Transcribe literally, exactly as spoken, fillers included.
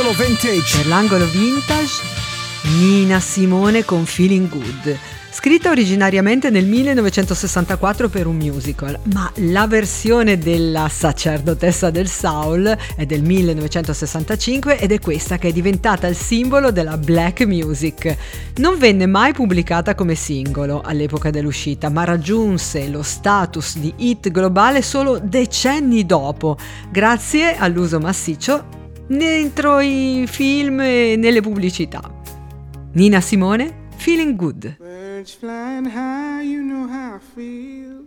l'angolo vintage. Per l'angolo vintage, Nina Simone con Feeling Good. Scritta originariamente nel millenovecentosessantaquattro per un musical, ma la versione della sacerdotessa del soul è del millenovecentosessantacinque ed è questa che è diventata il simbolo della black music. Non venne mai pubblicata come singolo all'epoca dell'uscita, ma raggiunse lo status di hit globale solo decenni dopo, grazie all'uso massiccio dentro i film e nelle pubblicità. Nina Simone, Feeling Good. Birds flying high, you know how I feel.